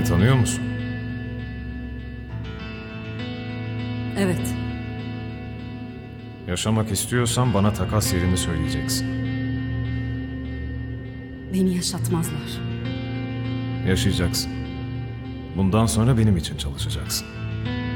tanıyor musun? Evet. Yaşamak istiyorsan bana takas yerini söyleyeceksin. Beni yaşatmazlar. Yaşayacaksın. Bundan sonra benim için çalışacaksın.